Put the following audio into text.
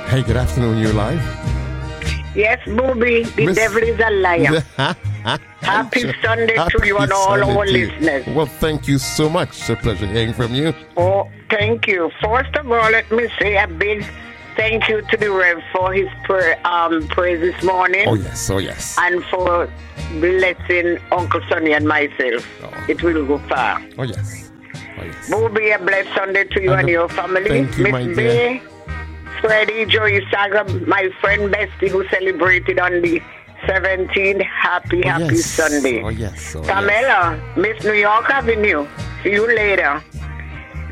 Hey, good afternoon. You live? Yes, Booby, the devil is a liar. Happy Sunday to you and all our listeners. Well, thank you so much. It's a pleasure hearing from you. Oh, thank you. First of all, let me say a big thank you to the Rev for his praise this morning. Oh, yes. Oh, yes. And for blessing Uncle Sonny and myself. Oh. It will go far. Oh, yes. Oh, yes. Booby, a blessed Sunday to you and your family. Thank you, my Miss dear. Bay, Freddie, Joey Saga, my friend Bestie, who celebrated on the 17th. Happy yes. Sunday. Oh, yes. Oh, Camilla, Miss New York Avenue. See you later.